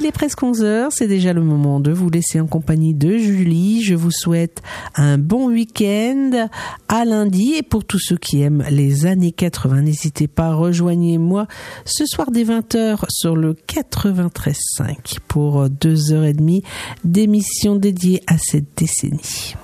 Il est presque 11h, c'est déjà le moment de vous laisser en compagnie de Julie. Je vous souhaite un bon week-end, à lundi. Et pour tous ceux qui aiment les années 80, n'hésitez pas, rejoignez-moi ce soir dès 20h sur le 93.5 pour 2h30 d'émission dédiée à cette décennie.